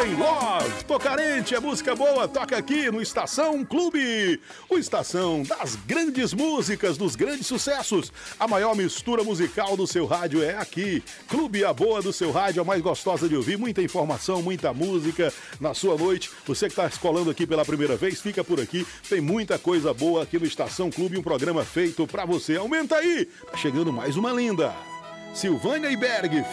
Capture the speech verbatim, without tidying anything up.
In Love. Tô carente, é música boa, toca aqui no Estação Clube. O Estação das grandes músicas, dos grandes sucessos. A maior mistura musical do seu rádio é aqui. Clube A Boa do seu rádio, a mais gostosa de ouvir. Muita informação, muita música na sua noite. Você que tá escolando aqui pela primeira vez, fica por aqui. Tem muita coisa boa aqui no Estação Clube, um programa feito pra você. Aumenta aí, tá chegando mais uma linda. Silvânia e Berg,